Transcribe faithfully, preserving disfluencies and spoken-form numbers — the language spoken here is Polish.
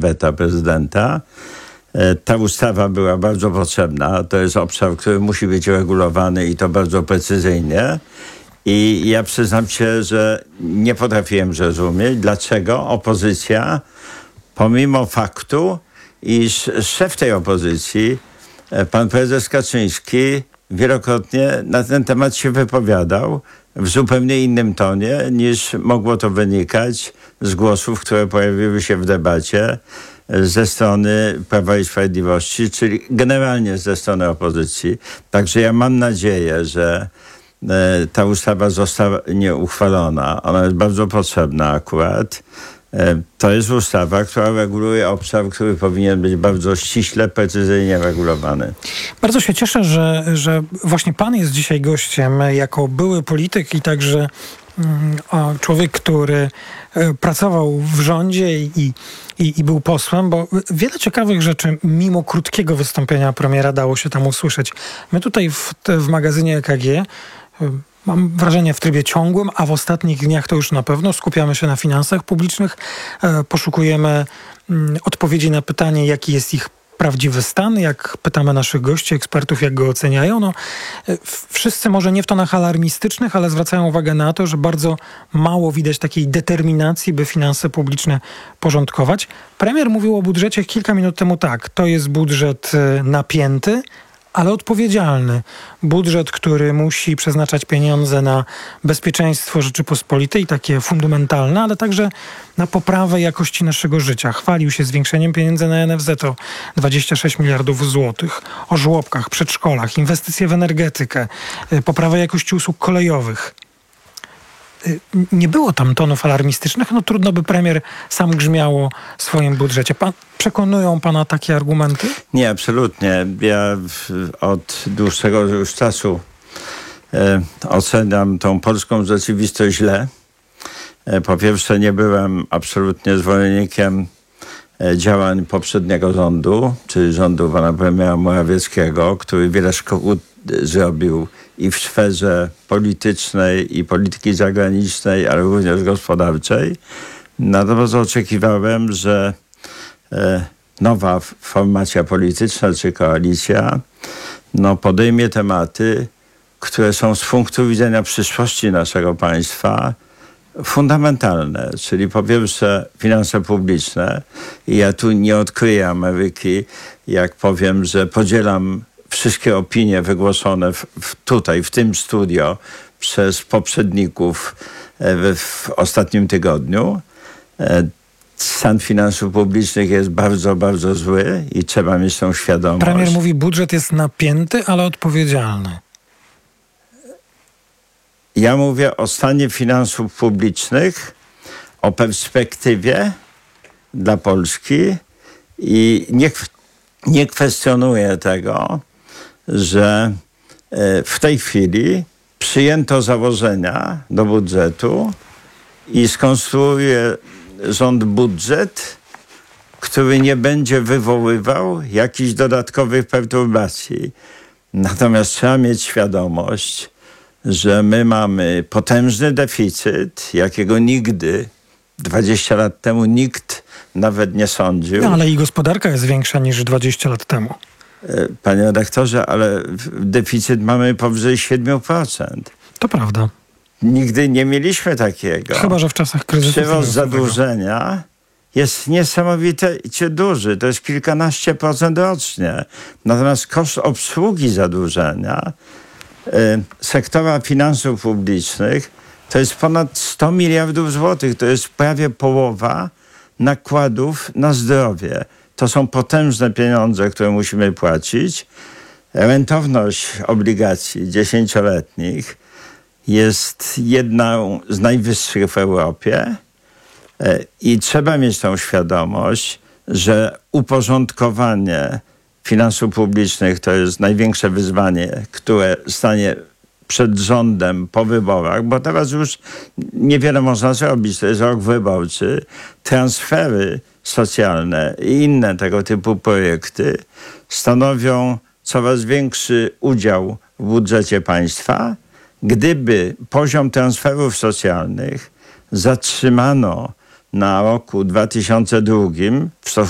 weta prezydenta. Ta ustawa była bardzo potrzebna. To jest obszar, który musi być regulowany i to bardzo precyzyjnie. I ja przyznam się, że nie potrafiłem zrozumieć, dlaczego opozycja, pomimo faktu, iż szef tej opozycji, pan prezes Kaczyński, wielokrotnie na ten temat się wypowiadał w zupełnie innym tonie, niż mogło to wynikać z głosów, które pojawiły się w debacie ze strony Prawa i Sprawiedliwości, czyli generalnie ze strony opozycji. Także ja mam nadzieję, że ta ustawa zostanie uchwalona. Ona jest bardzo potrzebna akurat. To jest ustawa, która reguluje obszar, który powinien być bardzo ściśle, precyzyjnie regulowany. Bardzo się cieszę, że, że właśnie pan jest dzisiaj gościem jako były polityk i także mm, człowiek, który pracował w rządzie i, i, i był posłem, bo wiele ciekawych rzeczy mimo krótkiego wystąpienia premiera dało się tam usłyszeć. My tutaj w, w magazynie E K G, mam wrażenie, w trybie ciągłym, a w ostatnich dniach to już na pewno skupiamy się na finansach publicznych, poszukujemy odpowiedzi na pytanie, jaki jest ich prawdziwy stan, jak pytamy naszych gości, ekspertów, jak go oceniają. No, wszyscy może nie w tonach alarmistycznych, ale zwracają uwagę na to, że bardzo mało widać takiej determinacji, by finanse publiczne porządkować. Premier mówił o budżecie kilka minut temu tak, to jest budżet napięty, ale odpowiedzialny. Budżet, który musi przeznaczać pieniądze na bezpieczeństwo Rzeczypospolitej, takie fundamentalne, ale także na poprawę jakości naszego życia. Chwalił się zwiększeniem pieniędzy na N F Z o dwadzieścia sześć miliardów złotych, o żłobkach, przedszkolach, inwestycje w energetykę, poprawę jakości usług kolejowych. Nie było tam tonów alarmistycznych, no trudno by premier sam grzmiał o swoim budżecie. Pan, przekonują pana takie argumenty? Nie, absolutnie. Ja od dłuższego już czasu e, oceniam tą polską rzeczywistość źle. E, po pierwsze, nie byłem absolutnie zwolennikiem e, działań poprzedniego rządu, czyli rządu pana premiera Morawieckiego, który wiele szkód zrobił i w sferze politycznej, i polityki zagranicznej, ale również gospodarczej. Natomiast oczekiwałem, że e, nowa formacja polityczna czy koalicja no, podejmie tematy, które są z punktu widzenia przyszłości naszego państwa fundamentalne, czyli po pierwsze finanse publiczne. I ja tu nie odkryję Ameryki, jak powiem, że podzielam wszystkie opinie wygłoszone w, w tutaj, w tym studio przez poprzedników w, w ostatnim tygodniu. Stan finansów publicznych jest bardzo, bardzo zły i trzeba mieć tą świadomość. Premier mówi, budżet jest napięty, ale odpowiedzialny. Ja mówię o stanie finansów publicznych, o perspektywie dla Polski i nie, nie kwestionuję tego, że w tej chwili przyjęto założenia do budżetu i skonstruuje rząd budżet, który nie będzie wywoływał jakichś dodatkowych perturbacji. Natomiast trzeba mieć świadomość, że my mamy potężny deficyt, jakiego nigdy, dwadzieścia lat temu nikt nawet nie sądził. No, ale i gospodarka jest większa niż dwadzieścia lat temu. Panie redaktorze, ale deficyt mamy powyżej siedem procent. To prawda. Nigdy nie mieliśmy takiego. Chyba że w czasach kryzysu. Przyrost zadłużenia jest niesamowicie duży. To jest kilkanaście procent rocznie. Natomiast koszt obsługi zadłużenia y, sektora finansów publicznych to jest ponad sto miliardów złotych. To jest prawie połowa nakładów na zdrowie. To są potężne pieniądze, które musimy płacić. Rentowność obligacji dziesięcioletnich jest jedną z najwyższych w Europie i trzeba mieć tą świadomość, że uporządkowanie finansów publicznych to jest największe wyzwanie, które stanie przed rządem po wyborach, bo teraz już niewiele można zrobić, to jest rok wyborczy. Transfery socjalne i inne tego typu projekty stanowią coraz większy udział w budżecie państwa. Gdyby poziom transferów socjalnych zatrzymano na roku dwa tysiące drugim w